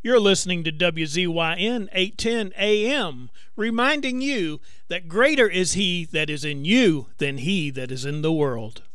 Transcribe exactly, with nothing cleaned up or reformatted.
You're listening to W Z Y N eight ten A M, reminding you that greater is He that is in you than he that is in the world.